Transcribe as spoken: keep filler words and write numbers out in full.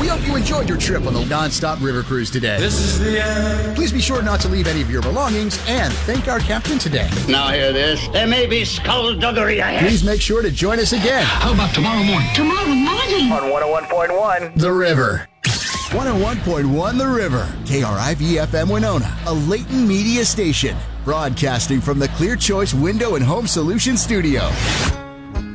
We hope you enjoyed your trip on the non-stop river cruise today. This is the end. Please be sure not to leave any of your belongings and thank our captain today. Now hear this. There may be skullduggery ahead. Please make sure to join us again. How about tomorrow morning? Tomorrow morning. On one oh one point one. The River. one oh one point one The River. K R I V F M Winona. A Leighton Media station. Broadcasting from the Clear Choice Window and Home Solutions Studio.